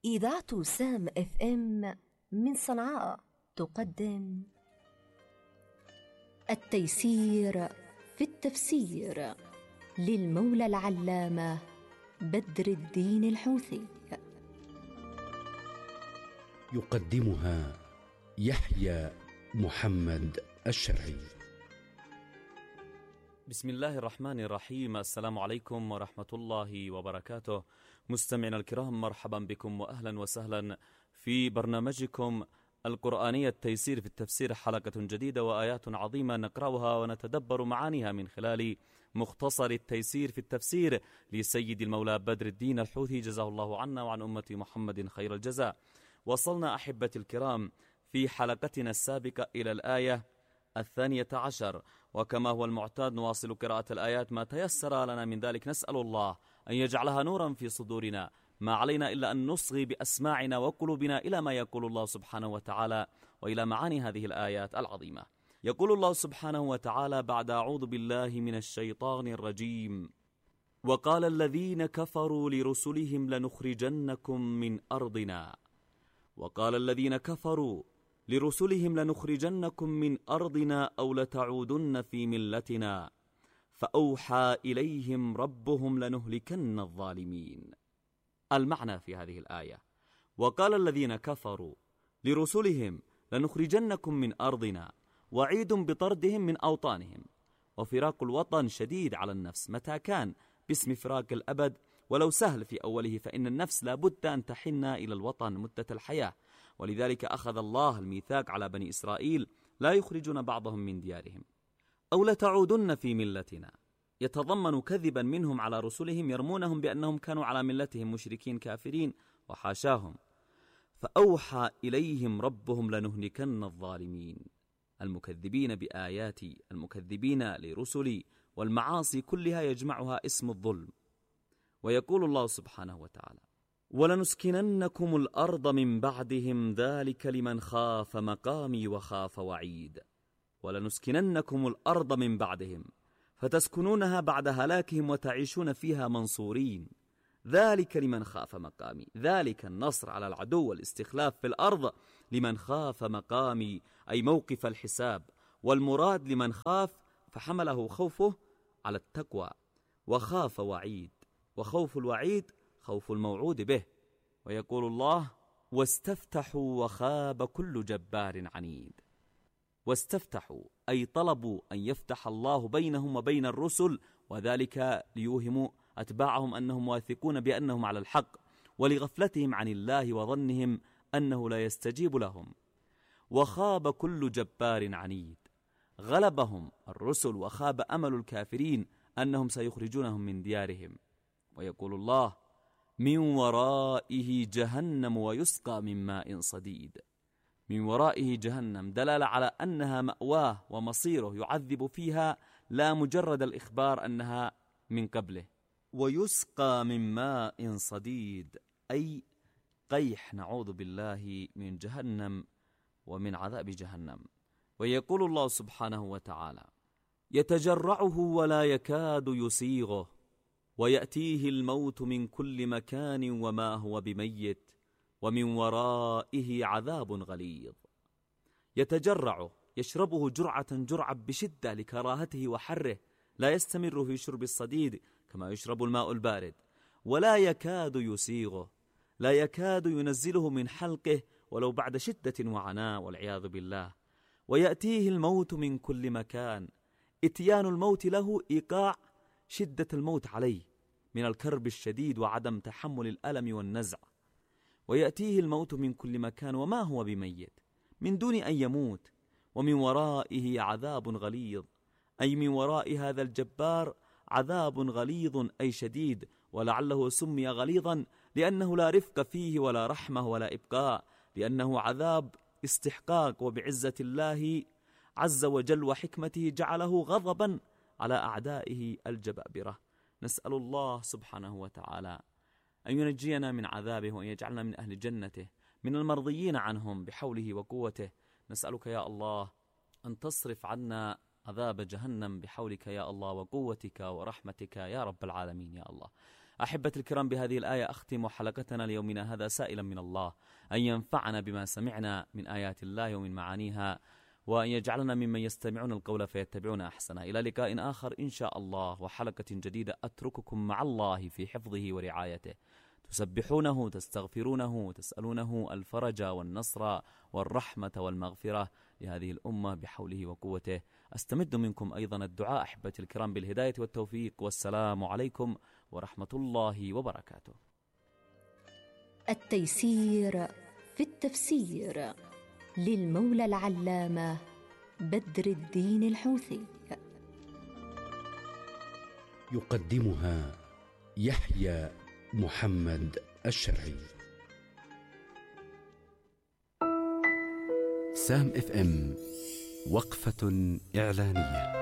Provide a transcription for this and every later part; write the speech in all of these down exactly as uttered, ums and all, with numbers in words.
إذاعة سام اف ام من صنعاء تقدم التيسير في التفسير للمولى العلامة بدر الدين الحوثي. يقدمها يحيى محمد الشرعي. بسم الله الرحمن الرحيم. السلام عليكم ورحمة الله وبركاته. مستمعينا الكرام، مرحبا بكم وأهلا وسهلا في برنامجكم القرآني التيسير في التفسير، حلقة جديدة وآيات عظيمة نقرأها ونتدبر معانيها من خلال مختصر التيسير في التفسير لسيد المولى بدر الدين الحوثي، جزاه الله عنا وعن أمة محمد خير الجزاء. وصلنا أحبتي الكرام في حلقتنا السابقة إلى الآية الثانية عشر، وكما هو المعتاد نواصل قراءة الآيات ما تيسر لنا من ذلك. نسأل الله أن يجعلها نورا في صدورنا، ما علينا إلا أن نصغي بأسماعنا وقلوبنا إلى ما يقول الله سبحانه وتعالى وإلى معاني هذه الآيات العظيمة. يقول الله سبحانه وتعالى بعد أعوذ بالله من الشيطان الرجيم: وقال الذين كفروا لرسلهم لنخرجنكم من أرضنا وقال الذين كفروا لرسلهم لنخرجنكم من أرضنا أو لتعودن في ملتنا فأوحى إليهم ربهم لنهلكن الظالمين. المعنى في هذه الآية: وقال الذين كفروا لرسلهم لنخرجنكم من أرضنا، وعيد بطردهم من أوطانهم. وفراق الوطن شديد على النفس متى كان باسم فراق الأبد، ولو سهل في أوله، فإن النفس لابد أن تحن إلى الوطن مدة الحياة. ولذلك أخذ الله الميثاق على بني إسرائيل لا يخرجون بعضهم من ديارهم. أو لتعودن في ملتنا يتضمن كذبا منهم على رسلهم، يرمونهم بأنهم كانوا على ملتهم مشركين كافرين، وحاشاهم. فأوحى إليهم ربهم لنهلكن الظالمين، المكذبين بآياتي، المكذبين لرسلي، والمعاصي كلها يجمعها اسم الظلم. ويقول الله سبحانه وتعالى: ولنسكننكم الأرض من بعدهم ذلك لمن خاف مقامي وخاف وعيد. ولنسكننكم الأرض من بعدهم، فتسكنونها بعد هلاكهم وتعيشون فيها منصورين. ذلك لمن خاف مقامي، ذلك النصر على العدو والاستخلاف في الأرض لمن خاف مقامي، أي موقف الحساب. والمراد لمن خاف فحمله خوفه على التقوى، وخاف وعيد، وخوف الوعيد خوف الموعود به. ويقول الله: واستفتحوا وخاب كل جبار عنيد. واستفتحوا أي طلبوا أن يفتح الله بينهم وبين الرسل، وذلك ليوهموا أتباعهم أنهم واثقون بأنهم على الحق، ولغفلتهم عن الله وظنهم أنه لا يستجيب لهم. وخاب كل جبار عنيد، غلبهم الرسل وخاب أمل الكافرين أنهم سيخرجونهم من ديارهم. ويقول الله: من ورائه جهنم ويسقى من ماء صديد. من ورائه جهنم دلالة على أنها مأواه ومصيره، يعذب فيها، لا مجرد الإخبار أنها من قبله. ويسقى من ماء صديد أي قيح، نعوذ بالله من جهنم ومن عذاب جهنم. ويقول الله سبحانه وتعالى: يتجرعه ولا يكاد يسيغه ويأتيه الموت من كل مكان وما هو بميت ومن ورائه عذاب غليظ. يتجرعه يشربه جرعة جرعة بشدة لكراهته وحره، لا يستمر في شرب الصديد كما يشرب الماء البارد. ولا يكاد يسيغه، لا يكاد ينزله من حلقه ولو بعد شدة وعناء والعياذ بالله. ويأتيه الموت من كل مكان، اتيان الموت له إيقاع شدة الموت عليه من الكرب الشديد وعدم تحمل الألم والنزع. ويأتيه الموت من كل مكان وما هو بميت، من دون أن يموت. ومن ورائه عذاب غليظ، أي من وراء هذا الجبار عذاب غليظ أي شديد. ولعله سمي غليظا لأنه لا رفق فيه ولا رحمة ولا إبقاء، لأنه عذاب استحقاق، وبعزة الله عز وجل وحكمته جعله غضبا على أعدائه الجبابرة. نسأل الله سبحانه وتعالى أن ينجينا من عذابه، وأن يجعلنا من أهل جنته، من المرضيين عنهم بحوله وقوته. نسألك يا الله أن تصرف عنا عذاب جهنم بحولك يا الله وقوتك ورحمتك يا رب العالمين يا الله. أحبة الكرام، بهذه الآية أختم حلقتنا ليومنا هذا سائلا من الله أن ينفعنا بما سمعنا من آيات الله ومن معانيها، وأن يجعلنا ممن يستمعون القول فيتبعون أحسنه. إلى لقاء آخر إن شاء الله وحلقة جديدة، أترككم مع الله في حفظه ورعايته، تسبحونه، تستغفرونه، تسألونه الفرج والنصر والرحمة والمغفرة لهذه الأمة بحوله وقوته. أستمد منكم أيضا الدعاء أحبتي الكرام بالهداية والتوفيق، والسلام عليكم ورحمة الله وبركاته. التيسير في التفسير للمولى العلامة بدر الدين الحوثي، يقدمها يحيى محمد الشرعي. سام اف ام، وقفة إعلانية.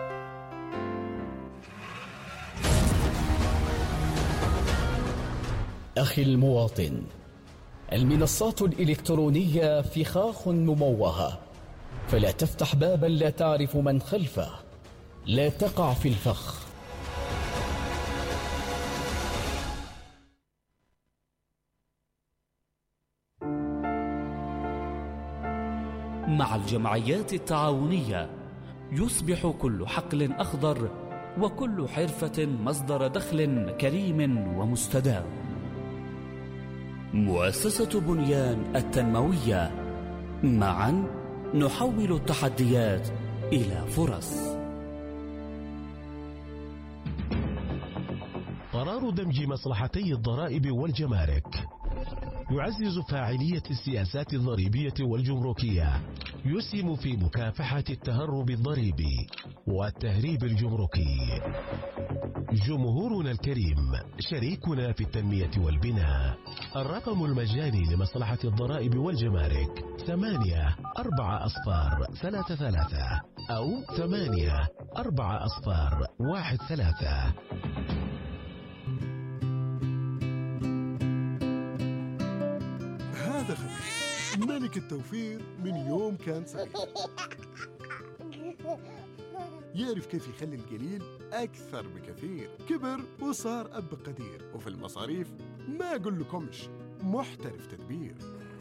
أخي المواطن، المنصات الإلكترونية فخاخ مموهة، فلا تفتح بابا لا تعرف من خلفه، لا تقع في الفخ. مع الجمعيات التعاونية يصبح كل حقل أخضر وكل حرفة مصدر دخل كريم ومستدام. مؤسسة بنيان التنموية، معا نحول التحديات إلى فرص. قرار دمج مصلحتي الضرائب والجمارك يعزز فاعلية السياسات الضريبية والجمركية، يسهم في مكافحة التهرب الضريبي والتهريب الجمركي. جمهورنا الكريم شريكنا في التنمية والبناء. الرقم المجاني لمصلحة الضرائب والجمارك ثمانية أربعة أصفار ثلاثة ثلاثة أو ثمانية أربعة أصفار واحد ثلاثة. هذا خبير ملك التوفير من يوم كان صغير، يعرف كيف يخلي القليل أكثر بكثير. كبر وصار أب قدير، وفي المصاريف ما أقول لكمش محترف تدبير.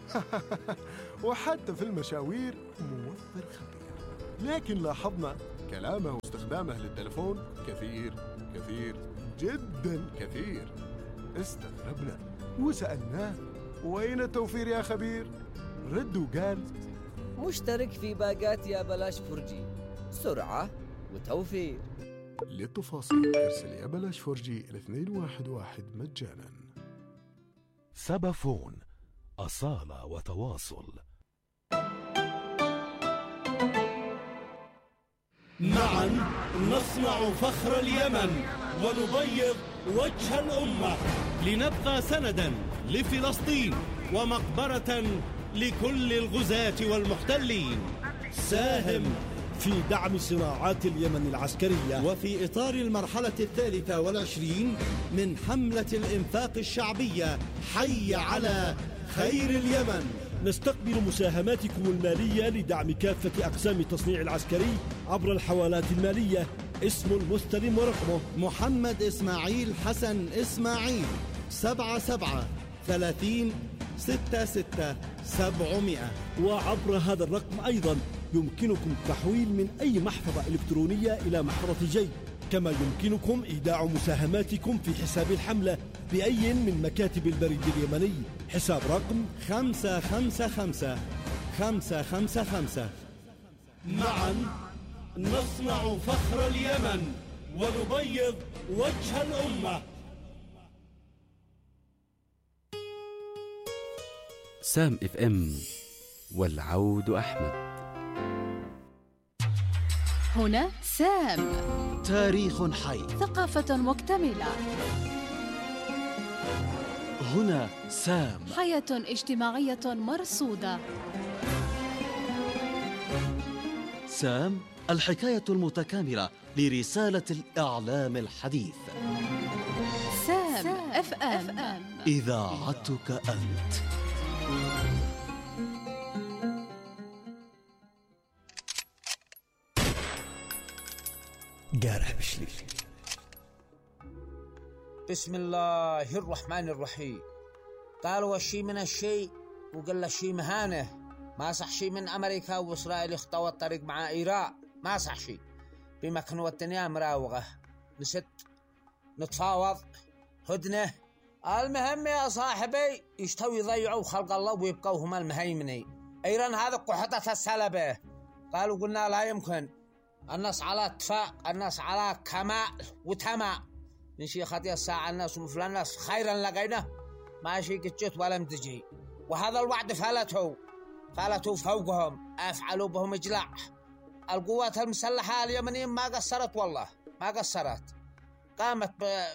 وحتى في المشاوير موفر خبير. لكن لاحظنا كلامه واستخدامه للتلفون كثير كثير جدا كثير. استغربنا وسألناه وين التوفير يا خبير؟ رد وقال مشترك في باقات يا بلاش فرجي، سرعة وتوفير. للتفاصيل ارسل يا بلاش فرجي الاثنين واحد واحد مجانا. سبافون، أصالة وتواصل. معا نصنع فخر اليمن ونبيض وجه الأمة، لنبقى سندا لفلسطين ومقبرة لكل الغزاة والمحتلين. ساهم في دعم صناعات اليمن العسكرية، وفي إطار المرحلة الثالثة والعشرين من حملة الإنفاق الشعبية حي على خير اليمن، نستقبل مساهماتكم المالية لدعم كافة أقسام التصنيع العسكري عبر الحوالات المالية. اسم المستلم ورقمه محمد إسماعيل حسن إسماعيل، سبعة سبعة ثلاثين ستة ستة سبعمائة. وعبر هذا الرقم أيضا يمكنكم التحويل من أي محفظة إلكترونية إلى محفظة جيب، كما يمكنكم إيداع مساهماتكم في حساب الحملة بأي من مكاتب البريد اليمني. حساب رقم خمسة خمسة خمسة خمسة خمسة خمسة. معا نصنع فخر اليمن ونبيض وجه الأمة. سام اف ام، والعود أحمد. هنا سام، تاريخ حي، ثقافة مكتملة. هنا سام، حياة اجتماعية مرصودة. سام، الحكاية المتكاملة لرسالة الإعلام الحديث. سام اف ام، إذاعتك أنت. قارح بشلي بسم الله الرحمن الرحيم. قالوا الشيء من الشيء وقال له شيء مهانه، ما صح شيء من أمريكا وإسرائيل اختوى الطريق مع إيران، ما صح شيء. بمكنوا الدنيا مراوغة، نست نتفاوض هدنة. المهم يا صاحبي يشتوي يضيعوا خلق الله ويبقوا هم المهيمنين. إيران هذا قحطة السلبة. قالوا قلنا لا يمكن، الناس على اتفاق، الناس على كمال وتمام. من شي خطية الساعة الناس ومفل الناس خيرا لقينا، ماشي قجت ولم تجي. وهذا الوعد فلته فلته فوقهم، أفعلوا بهم إجلاع. القوات المسلحة اليمنية ما قصرت، والله ما قصرت. قامت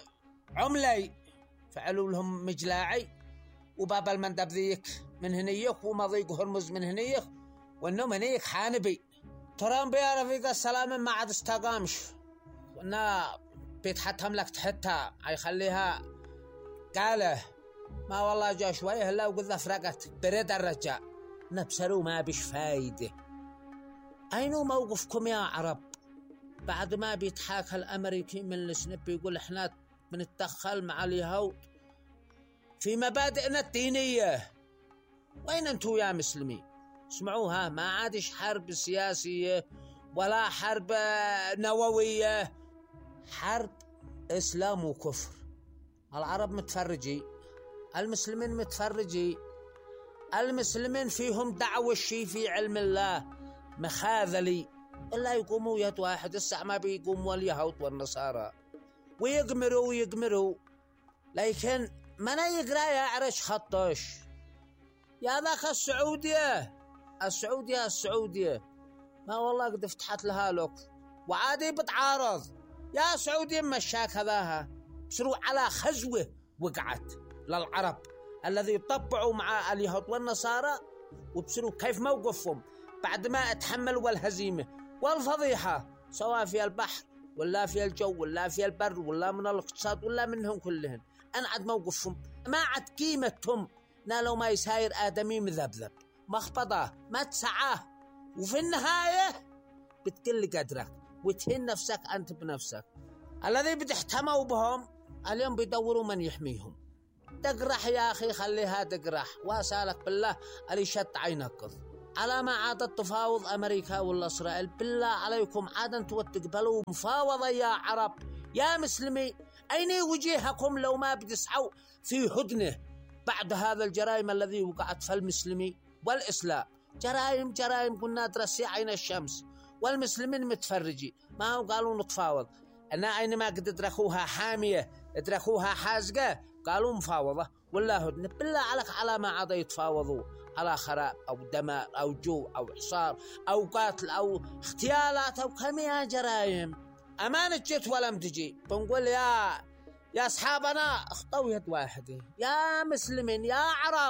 بعملي فعلوا لهم مجلاعي، وباب المندب ذيك من هنيك ومضيق هرمز من هنيك، وانه هنيك حانبي. ترامب يا رفيق السلام ما عاد استقامش، وانا بيتحتهم لك تحتها هيخليها قاله. ما والله جا شويه هلا وقذا فرقت برد الرجاء، نبسلوا ما بش فايده. اينو موقفكم يا عرب بعد ما بيتحاكى الامريكي من السنب بيقول احنا بنتدخل مع اليهود في مبادئنا الدينيه؟ وين انتو يا مسلمين؟ اسمعوها، ما عادش حرب سياسيه ولا حرب نوويه، حرب اسلام وكفر. العرب متفرجي، المسلمين متفرجي، المسلمين فيهم دعوة الشي في علم الله مخاذلي، إلا يقوموا يد واحد. الساعة ما بيقوموا اليهود والنصارى ويقمروا ويقمروا، لكن من يقرأ يعرش خطش. يا ذاك السعودية السعودية السعودية ما والله قد فتحت لها لك وعادي بتعارض. يا سعودية مشاك هذاها بسروا على خزوة وقعت للعرب الذي يطبعوا مع اليهود والنصارى، وبسروا كيف موقفهم بعد ما اتحملوا الهزيمة والفضيحة، سواء في البحر ولا في الجو ولا في البر ولا من الاقتصاد ولا منهم كلهم. أنا عد موقفهم ما عد قيمتهم، نالوا ما يساير آدمي مذبذب مخبطة ما تسعاه، وفي النهاية بتقل قدرك وتهين نفسك أنت بنفسك. الذي بتحتموا بهم اليوم بيدوروا من يحميهم. تقرح يا أخي، خليها تقرح، واسالك بالله اللي شت عينك على ما عاد التفاوض أمريكا ولا إسرائيل. بالله عليكم عاد أنتوا تقبلوا مفاوضة يا عرب يا مسلمين؟ أين وجهكم لو ما بتسعوا في هدنة بعد هذا الجرائم الذي وقعت في المسلمين والإسلام؟ جرائم جرائم قلنا درسي عين الشمس، والمسلمين متفرجي. ما هو قالوا نتفاوض، أنا أينما قد ادركوها حامية ادركوها حازقة قالوا مفاوضة ولا هدنة. بالله عليك على ما عاد يتفاوضوا على خراب أو دمار أو جو أو حصار أو قتل أو اغتيالات أو كمية جرائم. أمانة جت ولم تجي. بنقول يا يا أصحابنا اخطوا يد واحدة، يا مسلمين يا عرب،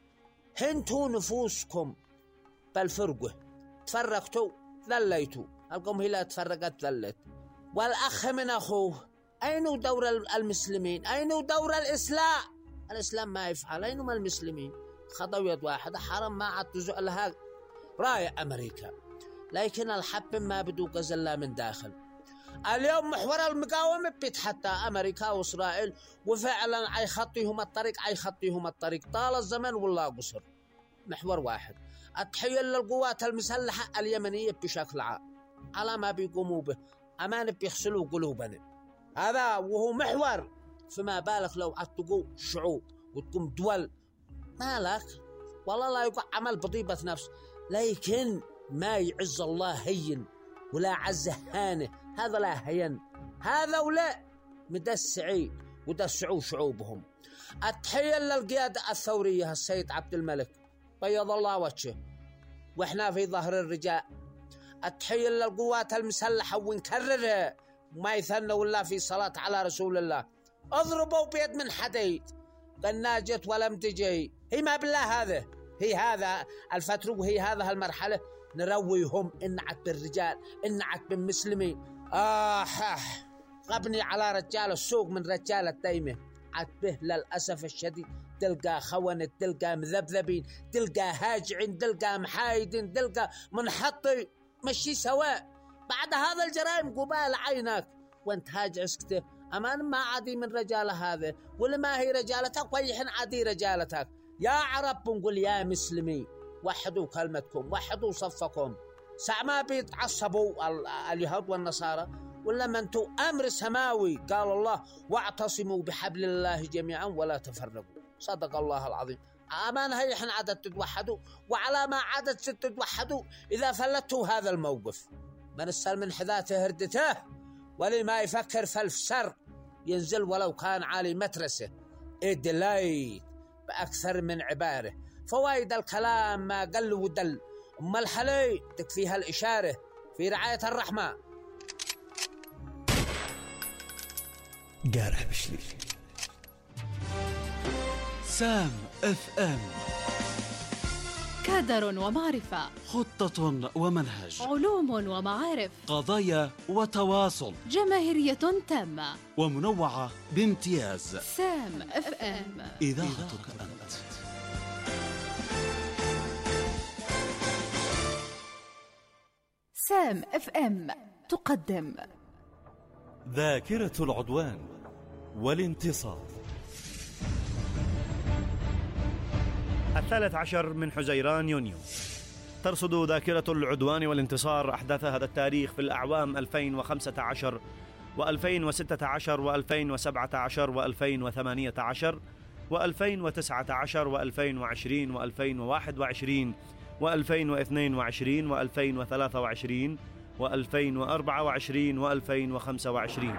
هنتوا نفوسكم بالفرقة، تفرقتوا ذليتوا، القوم هي لا تفرقت ذلت. والأخ من أخوه، أين دور المسلمين؟ أين دور الإسلام؟ الإسلام ما يفعل، أين ما المسلمين؟ خطوا يد واحدة، حرام ما عاد تزق لها راية أمريكا. لكن الحب ما بدو قزلا من داخل. اليوم محور المقاومة بيتحتى أمريكا وإسرائيل، وفعلا أي خطيهم الطريق أي خطيهم الطريق طال الزمن والله قصر. محور واحد، التحية للقوات المسلحة اليمنية بشكل عام على ما بيقوموا به، أمان بيغسلوا قلوبنا. هذا وهو محور، فما بالك لو عتقوا شعوب وتقوم دول. مالك والله لا يقع عمل بطيبة نفس، لكن ما يعز الله هين ولا عز هانه، هذا لا هين، هذا ولا مدسعي ودسعوا شعوبهم. التحية للقيادة الثورية السيد عبد الملك بيض الله وجهه، واحنا في ظهر الرجال. التحية للقوات المسلحة ونكررها وما يثنى ولا في صلاة على رسول الله. اضربوا بيد من حديد، قلنا جت ولم تجي. هي ما بالله هذا، هي هذا الفترة وهي هذا المرحلة نرويهم انعت بالرجال انعت بالمسلمين. آه غبني على رجال السوق من رجال الدايمة عتبه للأسف الشديد. تلقى خونة، تلقى مذبذبين، تلقى هاجعين، تلقى محايدين، تلقى منحطي، مشي سواء. بعد هذا الجرائم قبال عينك وانت هاجع اسكته. أمان ما عادي من رجالة هذا ولا ما هي رجالتك ويحن عادي رجالتك. يا عرب نقول يا مسلمي وحدوا كلمتكم وحدوا صفكم. ساعة ما بيتعصبوا اليهود والنصارى ولا ما انتوا أمر سماوي قال الله واعتصموا بحبل الله جميعا ولا تفرقوا. صدق الله العظيم. أمان هي إحنا عدد تتوحدوا وعلى ما عدد تتوحدوا إذا فلتوا هذا الموقف من السل من حذاته هردته ولي ما يفكر فالفسر ينزل ولو كان عالي مترسه إدلايت بأكثر من عبارة. فوائد الكلام ما قل ودل أما الحلي تكفيها الإشارة في رعاية الرحمة. قارح بشلي سام اف ام. كادر ومعرفة، خطة ومنهج، علوم ومعارف، قضايا وتواصل، جماهيرية تامة ومنوعة بامتياز. سام اف ام، إذاعتك أنت. سام اف ام تقدم ذاكرة العدوان والانتصار. الثالث عشر من حزيران يونيو ترصد ذاكرة العدوان والانتصار أحداث هذا التاريخ في الأعوام ألفين وخمسة عشر وألفين وستة عشر وألفين وسبعة عشر وألفين وثمانية عشر وألفين وتسعة عشر وألفين وعشرين وألفين وواحد وعشرين وألفين واثنين وعشرين وألفين وثلاثة وعشرين وألفين وأربعة وعشرين وألفين وخمسة وعشرين.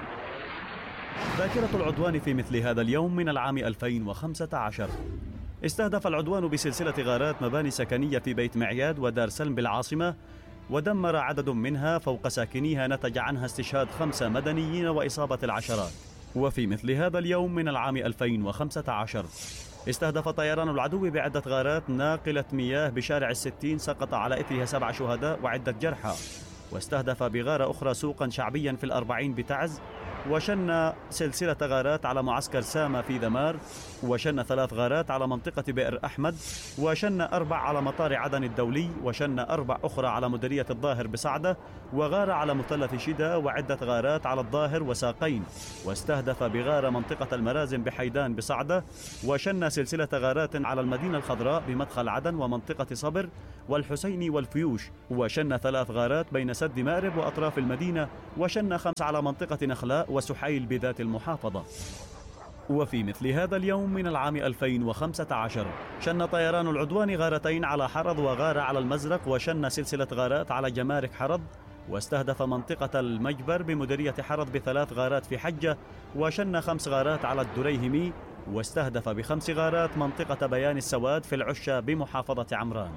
ذاكرة العدوان في مثل هذا اليوم من العام ألفين وخمسة عشر. استهدف العدوان بسلسلة غارات مباني سكنية في بيت معياد ودار سلم بالعاصمة، ودمر عدد منها فوق ساكنيها نتج عنها استشهاد خمسة مدنيين وإصابة العشرات. وفي مثل هذا اليوم من العام ألفين وخمسة عشر استهدف طيران العدو بعدة غارات ناقلة مياه بشارع الستين، سقط على إثرها سبع شهداء وعدة جرحى. واستهدف بغارة أخرى سوقا شعبيا في الأربعين بتعز، وشن سلسلة غارات على معسكر سامة في ذمار، وشن ثلاث غارات على منطقة بئر أحمد، وشن أربع على مطار عدن الدولي، وشن أربع أخرى على مديرية الظاهر بصعدة، وغارة على مثلث شدة، وعدة غارات على الظاهر وساقين. واستهدف بغارة منطقة المرازم بحيدان بصعدة، وشن سلسلة غارات على المدينة الخضراء بمدخل عدن ومنطقة صبر والحسيني والفيوش، وشن ثلاث غارات بين سد مأرب وأطراف المدينة، وشن خمس على منطقة نخلاء وسحيل بذات المحافظة. وفي مثل هذا اليوم من العام ألفين وخمسة عشر شن طيران العدوان غارتين على حرض وغارة على المزرق، وشن سلسلة غارات على جمارك حرض، واستهدف منطقة المجبر بمديرية حرض بثلاث غارات في حجة، وشن خمس غارات على الدريهمي، واستهدف بخمس غارات منطقة بيان السواد في العشة بمحافظة عمران.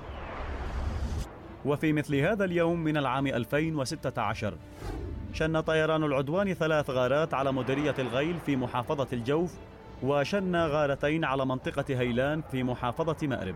وفي مثل هذا اليوم من العام ألفين وستة عشر شن طيران العدوان ثلاث غارات على مديرية الغيل في محافظة الجوف، وشن غارتين على منطقة هيلان في محافظة مأرب.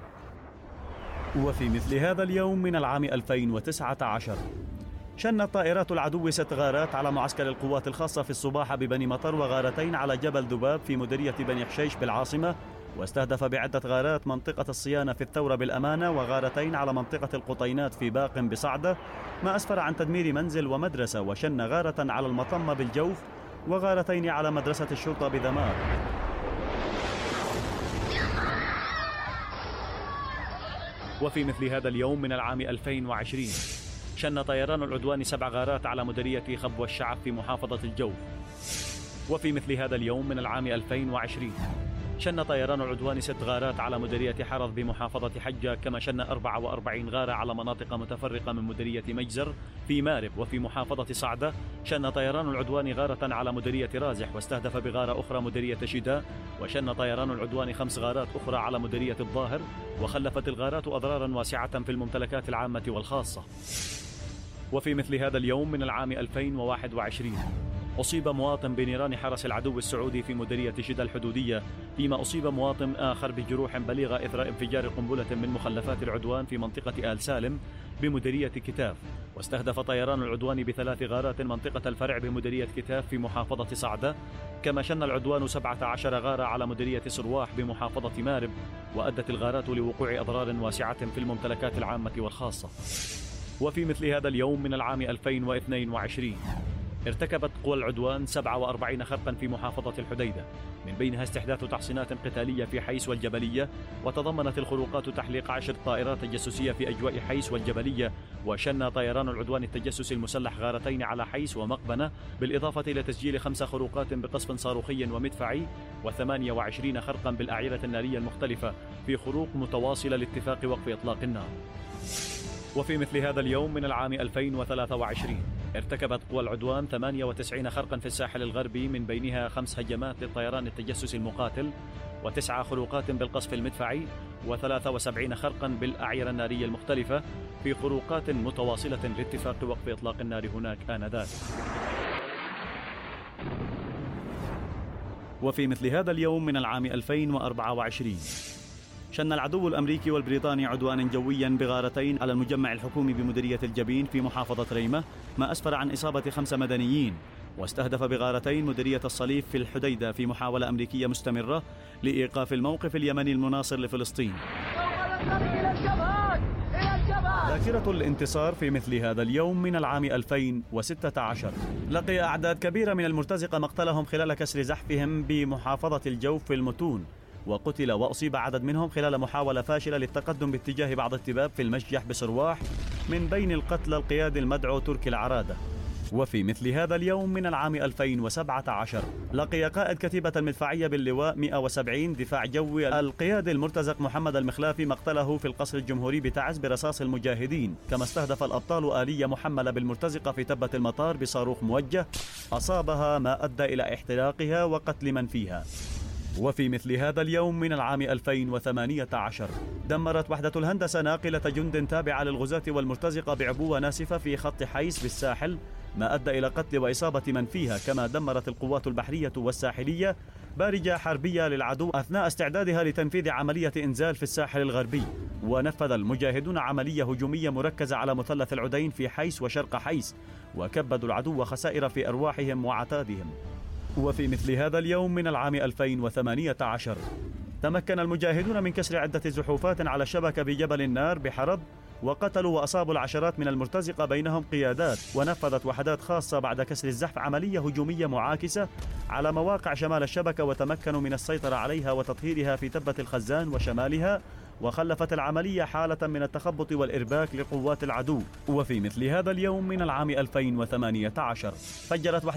وفي مثل هذا اليوم من العام ألفين وتسعة عشر شنت طائرات العدو ست غارات على معسكر القوات الخاصة في الصباحة ببني مطر، وغارتين على جبل ذباب في مديرية بني حشيش بالعاصمة، واستهدف بعدة غارات منطقة الصيانة في الثورة بالأمانة، وغارتين على منطقة القطينات في باق بصعدة، ما أسفر عن تدمير منزل ومدرسة، وشن غارة على المطمة بالجوف، وغارتين على مدرسة الشرطة بذمار. وفي مثل هذا اليوم من العام ألفين وعشرين شن طيران العدوان سبع غارات على مديرية خبوة الشعب في محافظة الجوف. وفي مثل هذا اليوم من العام ألفين وعشرين شن طيران العدوان ست غارات على مديرية حرض بمحافظة حجة، كما شن أربعة وأربعين غارة على مناطق متفرقة من مديرية مجزر في مارب. وفي محافظة صعدة شن طيران العدوان غارة على مديرية رازح، واستهدف بغارة أخرى مديرية شداء، وشن طيران العدوان خمس غارات أخرى على مديرية الظاهر، وخلفت الغارات أضرارا واسعة في الممتلكات العامة والخاصة. وفي مثل هذا اليوم من العام ألفين وواحد وعشرين أصيب مواطن بنيران حرس العدو السعودي في مديرية جدة الحدودية، فيما أصيب مواطن آخر بجروح بليغة إثر انفجار قنبلة من مخلفات العدوان في منطقة آل سالم بمديرية كتاف. واستهدف طيران العدوان بثلاث غارات منطقة الفرع بمديرية كتاف في محافظة صعدة، كما شن العدوان سبعة عشر غارة على مديرية سرواح بمحافظة مارب، وأدت الغارات لوقوع أضرار واسعة في الممتلكات العامة والخاصة. وفي مثل هذا اليوم من العام ألفين واثنين وعشرين ارتكبت قوى العدوان سبعة وأربعين خرقا في محافظة الحديدة، من بينها استحداث تحصينات قتالية في حيس والجبلية، وتضمنت الخروقات تحليق عشر طائرات تجسسية في أجواء حيس والجبلية، وشن طيران العدوان التجسسي المسلح غارتين على حيس ومقبنة، بالإضافة إلى تسجيل خمس خروقات بقصف صاروخي ومدفعي، وثمانية وعشرين خرقا بالأعيرة النارية المختلفة في خروق متواصلة لاتفاق وقف إطلاق النار. وفي مثل هذا اليوم من العام ألفين وثلاثة وعشرين ارتكبت قوى العدوان ثمانية وتسعين خرقا في الساحل الغربي، من بينها خمس هجمات للطيران التجسسي المقاتل، وتسعة خروقات بالقصف المدفعي، وثلاثة وسبعين خرقا بالأعيرة النارية المختلفة في خروقات متواصلة لاتفاق وقف إطلاق النار هناك آنذاك. وفي مثل هذا اليوم من العام ألفين وأربعة وعشرين شن العدو الأمريكي والبريطاني عدوانا جويا بغارتين على المجمع الحكومي بمديرية الجبين في محافظة ريمة، ما أسفر عن إصابة خمس مدنيين، واستهدف بغارتين مديرية الصليف في الحديدة في محاولة أمريكية مستمرة لإيقاف الموقف اليمني المناصر لفلسطين. ذاكرة الانتصار في مثل هذا اليوم من العام ألفين وستة عشر لقي أعداد كبيرة من المرتزقة مقتلهم خلال كسر زحفهم بمحافظة الجوف في المتون، وقتل وأصيب عدد منهم خلال محاولة فاشلة للتقدم باتجاه بعض التباب في المشجح بسرواح، من بين القتلى القيادي المدعو تركي العرادة. وفي مثل هذا اليوم من العام ألفين وسبعة عشر لقي قائد كتيبة المدفعية باللواء مئة وسبعين دفاع جوي القيادي المرتزق محمد المخلافي مقتله في القصر الجمهوري بتعز برصاص المجاهدين، كما استهدف الأبطال آلية محملة بالمرتزقة في تبة المطار بصاروخ موجه أصابها، ما أدى إلى احتراقها وقتل من فيها. وفي مثل هذا اليوم من العام ألفين وثمانية عشر دمرت وحدة الهندسة ناقلة جند تابعة للغزاة والمرتزقة بعبوة ناسفة في خط حيس بالساحل، ما أدى إلى قتل وإصابة من فيها، كما دمرت القوات البحرية والساحلية بارجة حربية للعدو أثناء استعدادها لتنفيذ عملية إنزال في الساحل الغربي. ونفذ المجاهدون عملية هجومية مركزة على مثلث العدين في حيس وشرق حيس، وكبدوا العدو خسائر في أرواحهم وعتادهم. وفي مثل هذا اليوم من العام ألفين وثمانية عشر تمكن المجاهدون من كسر عدة زحوفات على الشبكة بجبل النار بحرب، وقتلوا وأصابوا العشرات من المرتزقة بينهم قيادات. ونفذت وحدات خاصة بعد كسر الزحف عملية هجومية معاكسة على مواقع شمال الشبكة، وتمكنوا من السيطرة عليها وتطهيرها في تبة الخزان وشمالها، وخلفت العملية حالة من التخبط والإرباك لقوات العدو. وفي مثل هذا اليوم من العام ألفين وثمانية عشر فجرت